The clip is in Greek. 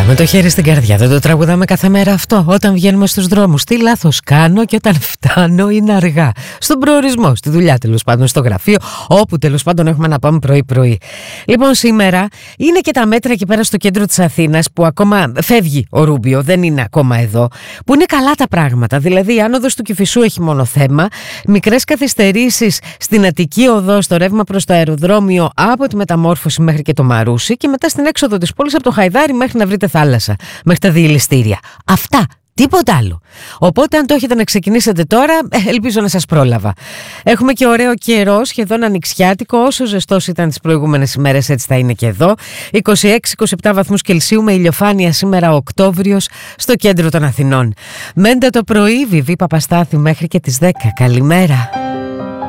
Με το χέρι στην καρδιά, δεν το τραγουδάμε κάθε μέρα αυτό? Όταν βγαίνουμε στους δρόμους, τι λάθος κάνω και όταν φτάνω είναι αργά. Στον προορισμό, στη δουλειά τέλος πάντων, στο γραφείο, όπου τέλος πάντων έχουμε να πάμε πρωί-πρωί. Λοιπόν, σήμερα είναι και τα μέτρα εκεί πέρα στο κέντρο της Αθήνας που ακόμα φεύγει ο Ρούμπιο, δεν είναι ακόμα εδώ. Που είναι καλά τα πράγματα. Δηλαδή, η άνοδος του Κηφισού έχει μόνο θέμα. Μικρές καθυστερήσεις στην Αττική Οδό, στο ρεύμα προς το αεροδρόμιο από τη Μεταμόρφωση μέχρι και το Μαρούσι και μετά στην έξοδο της πόλης από το Χαϊδάρι μέχρι να βρείτε θάλασσα, μέχρι τα διελιστήρια. Αυτά. Τίποτα άλλο. Οπότε, αν το έχετε να ξεκινήσετε τώρα, ελπίζω να σας πρόλαβα. Έχουμε και ωραίο καιρό, σχεδόν ανοιξιάτικο. Όσο ζεστός ήταν τις προηγούμενες ημέρες, έτσι θα είναι και εδώ. 26-27 βαθμούς Κελσίου με ηλιοφάνεια σήμερα Οκτώβριος στο κέντρο των Αθηνών. Μέντε το πρωί, Βιβί Παπαστάθη μέχρι και τις 10. Καλημέρα.